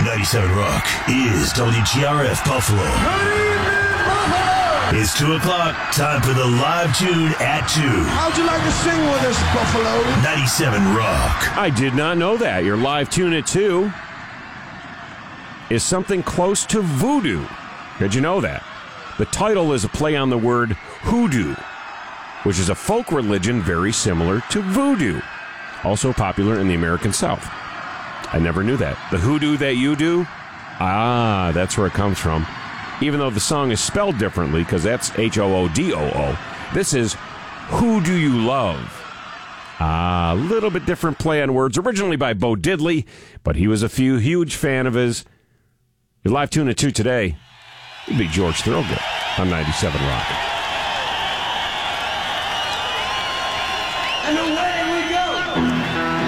97 Rock is WGRF Buffalo. It's 2 o'clock. Time for the live tune at 2. How'd you like to sing with us, Buffalo? 97 Rock. I did not know that. Your live tune at 2 is something close to voodoo. Did you know that? The title is a play on the word hoodoo, which is a folk religion very similar to voodoo, also popular in the American South. I never knew that. The hoodoo that you do? Ah, that's where it comes from. Even though the song is spelled differently, because that's Hoodoo. This is Who Do You Love? Ah, a little bit different play on words, originally by Bo Diddley, but he was a huge fan of his. Your live tune at 2 today would be George Thorogood on 97 Rock.